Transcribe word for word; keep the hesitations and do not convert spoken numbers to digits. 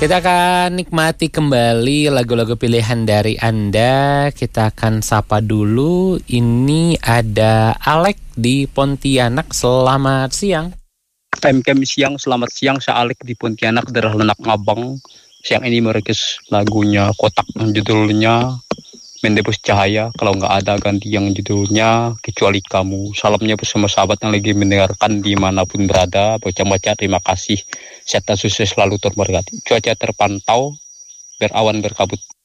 Kita akan nikmati kembali lagu-lagu pilihan dari Anda. Kita akan sapa dulu. Ini ada Alek di Pontianak. Selamat siang. M K M siang, selamat siang. Saya Alek di Pontianak, daerah Lenak Ngabang. Siang ini merequest lagunya Kotak yang judulnya Mendebus Cahaya. Kalau nggak ada ganti yang judulnya Kecuali Kamu. Salamnya bersama sahabat yang lagi mendengarkan dimanapun berada. Baca-baca terima kasih. Sehat dan sukses selalu terberkati. Cuaca terpantau berawan berkabut.